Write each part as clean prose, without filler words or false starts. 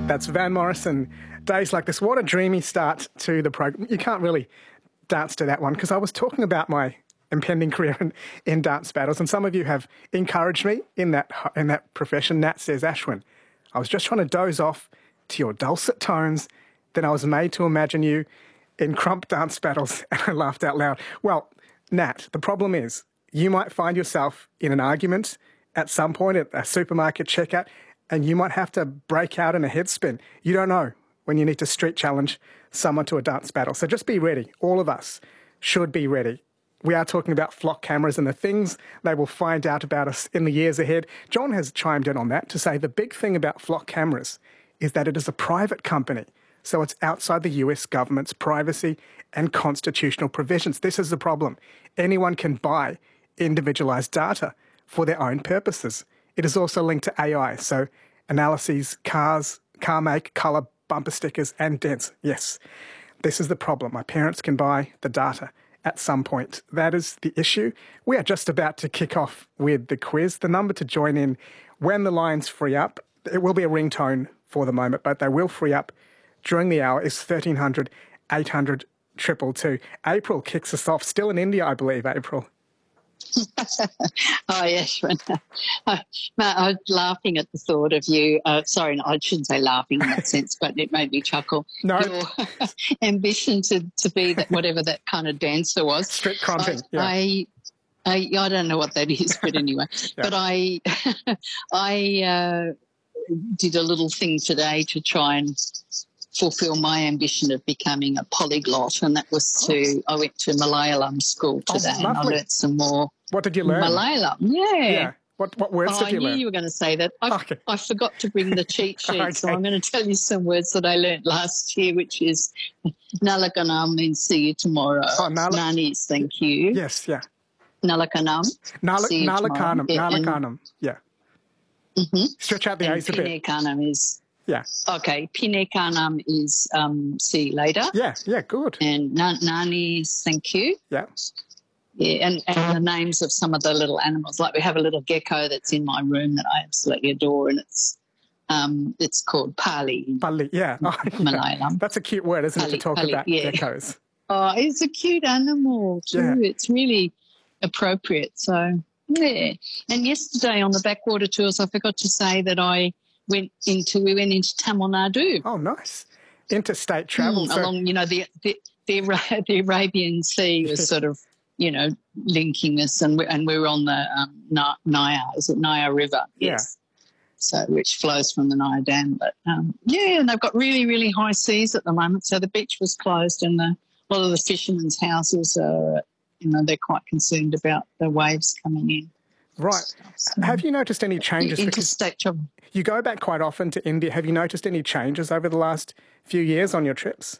That's Van Morrison. Days like this. What a dreamy start to the program. You can't really dance to that one because I was talking about my impending career in dance battles, and some of you have encouraged me in that profession. Nat says, Ashwin, I was just trying to doze off to your dulcet tones. Then I was made to imagine you in crump dance battles, and I laughed out loud. Well, Nat, the problem is you might find yourself in an argument at some point at a supermarket checkout, and you might have to break out in a head spin. You don't know when you need to street challenge someone to a dance battle. So just be ready. All of us should be ready. We are talking about flock cameras and the things they will find out about us in the years ahead. John has chimed in on that to say the big thing about flock cameras is that it is a private company. So it's outside the US government's privacy and constitutional provisions. This is the problem. Anyone can buy individualized data for their own purposes. It is also linked to AI, so analyses, cars, car make, colour, bumper stickers and dents. Yes, this is the problem. My parents can buy the data at some point. That is the issue. We are just about to kick off with the quiz. The number to join in when the lines free up, it will be a ringtone for the moment, but they will free up during the hour, is 1300 800 222. April kicks us off. Still in India, I believe, April. Oh, yes. I was laughing at the thought of you. Sorry, I shouldn't say laughing in that sense, but it made me chuckle. No. Your ambition to be that whatever that kind of dancer was. Street crumping, yeah. I don't know what that is, but anyway. Yeah. But I did a little thing today to try and fulfill my ambition of becoming a polyglot, and that was I went to Malayalam school today, and I learnt some more. What did you learn? Malayalam, yeah. What words did you learn? I knew you were going to say that. I forgot to bring the cheat sheet, okay. So I'm going to tell you some words that I learnt last year, which is Nalakanam means see you tomorrow. Oh, Nani is thank you. Yes, yeah. Nalakanam. Nalakanam, yeah. Mm-hmm. Stretch out the A's a bit. Pinekanam is... Yeah. Okay. Pinekanam is see you later. Yeah, good. And Nani is thank you. Yeah. Yeah, and the names of some of the little animals. Like we have a little gecko that's in my room that I absolutely adore, and it's called Pali. Pali, yeah. Malayalam. That's a cute word, isn't it, to talk about geckos? Oh, it's a cute animal too. Yeah. It's really appropriate. So, yeah. And yesterday on the backwater tours, I forgot to say that we went into Tamil Nadu. Oh, nice. Interstate travel. Along, the Arabian Sea was sort of, linking us, and we were on the Naya. Is it Naya River? Yes. Yeah. So, which flows from the Naya Dam. But, and they've got really, really high seas at the moment. So the beach was closed, and a lot of the fishermen's houses are, they're quite concerned about the waves coming in. Right. So, have you noticed any changes? Interstate travel. You go back quite often to India. Have you noticed any changes over the last few years on your trips?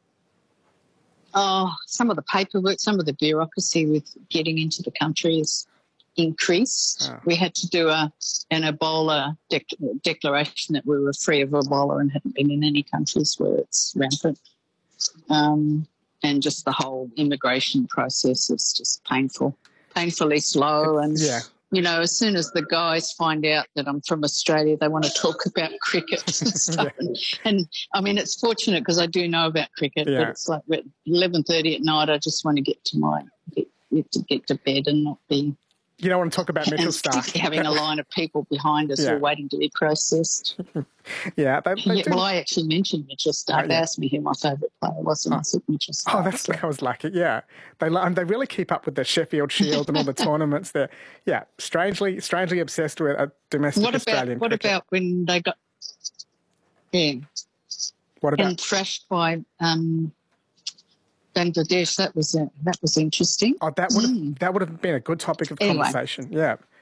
Oh, some of the paperwork, some of the bureaucracy with getting into the country has increased. Oh. We had to do an Ebola declaration that we were free of Ebola and hadn't been in any countries where it's rampant. And just the whole immigration process is just painfully slow. And, as soon as the guys find out that I'm from Australia, they want to talk about cricket and stuff. And I mean, it's fortunate because I do know about cricket, but it's like at 11:30 at night, I just want to get to bed and not be... You don't want to talk about Mitchell Starc. Having a line of people behind us all waiting to be processed. Well, I actually mentioned Mitchell Starc. They asked me who my favourite player was, and I said Mitchell Starc. Oh, that's I was lucky. Yeah, they really keep up with the Sheffield Shield and all the tournaments. They're strangely obsessed with a domestic Australian. What about when they got What about and thrashed by Bangladesh? That was interesting. Oh, that would have been a good topic of conversation. Yeah.